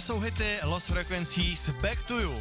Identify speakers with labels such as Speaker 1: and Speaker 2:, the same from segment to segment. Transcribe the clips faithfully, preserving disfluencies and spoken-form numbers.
Speaker 1: jsou hity Lost Frequencies, Back to You.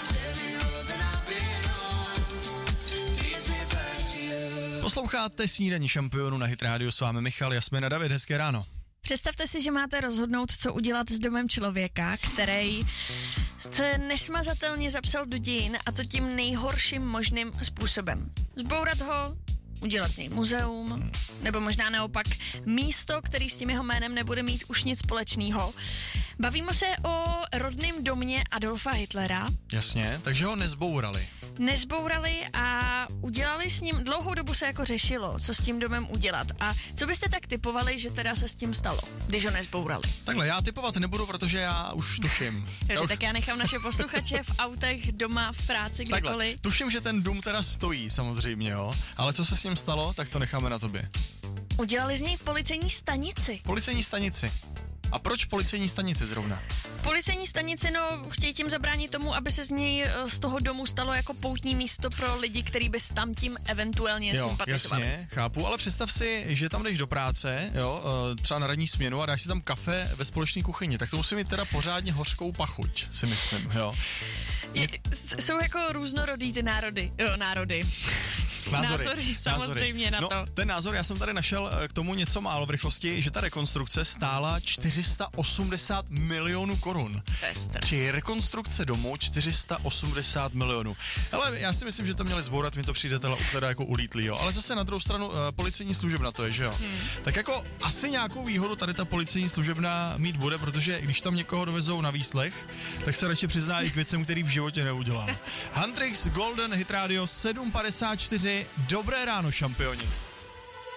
Speaker 1: Posloucháte Snídaní šampionu na Hit Radio, s vámi Michal, Jasmina, David, hezké ráno.
Speaker 2: Představte si, že máte rozhodnout, co udělat s domem člověka, který se nesmazatelně zapsal do dějin, a to tím nejhorším možným způsobem. Zbourat ho, udělat z něj muzeum, hmm. nebo možná naopak místo, který s tím jeho jménem nebude mít už nic společného. Bavíme se o rodném domě Adolfa Hitlera.
Speaker 1: Jasně, takže ho nezbourali.
Speaker 2: Nezbourali a udělali s ním, dlouhou dobu se jako řešilo, co s tím domem udělat. A co byste tak typovali, že teda se s tím stalo, když ho nezbourali?
Speaker 1: Takhle, já typovat nebudu, protože já už tuším.
Speaker 2: Takže
Speaker 1: já už...
Speaker 2: tak já nechám naše posluchače v autech, doma, v práci, kdekoliv.
Speaker 1: Takhle, tuším, že ten dům teda stojí samozřejmě, jo, ale co se s ním stalo, tak to necháme na tobě.
Speaker 2: Udělali z něj policejní stanici.
Speaker 1: Policejní stanici. A proč policejní stanici zrovna?
Speaker 2: Policejní stanici, no, chtějí tím zabránit tomu, aby se z něj z toho domu stalo jako poutní místo pro lidi, kteří by s tam tím eventuálně
Speaker 1: jo,
Speaker 2: sympatizovali.
Speaker 1: Jasně, chápu, ale představ si, že tam jdeš do práce, jo, třeba na ranní směnu a dáš si tam kafe ve společné kuchyni, tak to musí mít teda pořádně hořkou pachuť, si myslím, jo.
Speaker 2: Je, jsou jako různorodý ty národy, jo, národy.
Speaker 1: Názory,
Speaker 2: názory, samozřejmě
Speaker 1: názory.
Speaker 2: na to.
Speaker 1: No, ten názor, já jsem tady našel k tomu něco málo v rychlosti, že ta rekonstrukce stála čtyři sta osmdesát milionů korun. Či rekonstrukce domu čtyři sta osmdesát milionů. Ale já si myslím, že to měli zbourat, mi to přijde teda jako ulítlý, jo. Ale zase na druhou stranu uh, policejní služebna to je, že jo. Hmm. Tak jako asi nějakou výhodu tady ta policejní služebna mít bude, protože když tam někoho dovezou na výslech, tak se radši přizná i k věcem, který v životě neudělal. Huntrix Golden Hit Radio sedm padesát čtyři. Dobré ráno, šampioni.